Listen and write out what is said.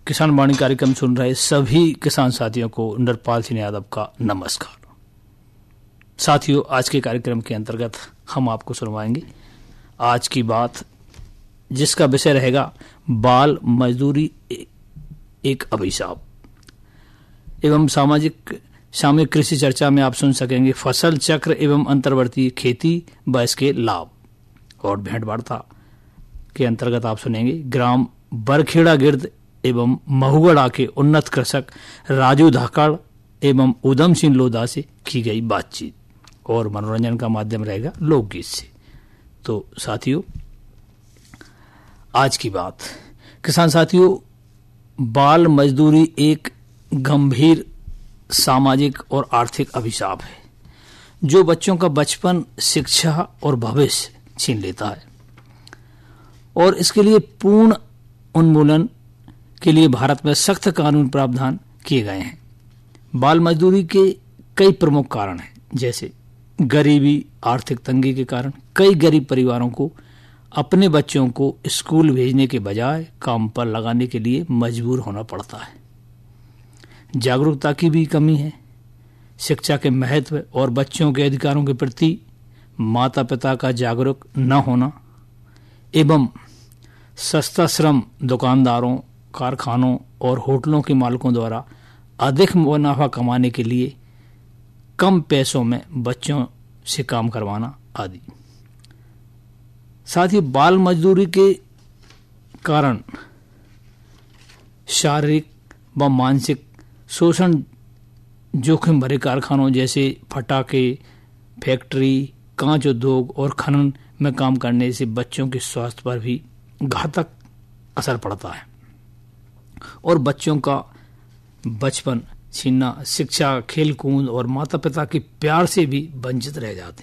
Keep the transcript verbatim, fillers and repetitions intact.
किसान वाणी कार्यक्रम सुन रहे सभी किसान साथियों को नरपाल सिंह यादव का नमस्कार। साथियों, आज के कार्यक्रम के अंतर्गत हम आपको सुनवाएंगे आज की बात, जिसका विषय रहेगा बाल मजदूरी एक अभिशाप। एवं सामाजिक सामूहिक कृषि चर्चा में आप सुन सकेंगे फसल चक्र एवं अंतर्वर्ती खेती व इसके लाभ। और भेंट वार्ता के अंतर्गत आप सुनेंगे ग्राम बरखेड़ा गिर्द एवं महुगढ़ा के उन्नत कृषक राजू धाकड़ एवं उधम सिंह लोधा से की गई बातचीत। और मनोरंजन का माध्यम रहेगा लोकगीत से। तो साथियों, आज की बात, किसान साथियों, बाल मजदूरी एक गंभीर सामाजिक और आर्थिक अभिशाप है जो बच्चों का बचपन, शिक्षा और भविष्य छीन लेता है। और इसके लिए पूर्ण उन्मूलन के लिए भारत में सख्त कानून प्रावधान किए गए हैं। बाल मजदूरी के कई प्रमुख कारण हैं, जैसे गरीबी, आर्थिक तंगी के कारण कई गरीब परिवारों को अपने बच्चों को स्कूल भेजने के बजाय काम पर लगाने के लिए मजबूर होना पड़ता है। जागरूकता की भी कमी है। शिक्षा के महत्व और बच्चों के अधिकारों के प्रति माता पिता का जागरूक न होना एवं सस्ता श्रम दुकानदारों, कारखानों और होटलों के मालिकों द्वारा अधिक मुनाफा कमाने के लिए कम पैसों में बच्चों से काम करवाना आदि। साथ ही बाल मजदूरी के कारण शारीरिक व मानसिक शोषण जोखिम भरे कारखानों जैसे फटाके फैक्ट्री, कांच उद्योग और खनन में काम करने से बच्चों के स्वास्थ्य पर भी घातक असर पड़ता है और बच्चों का बचपन छीनना, शिक्षा, खेल कूद और माता पिता के प्यार से भी वंचित रह जाते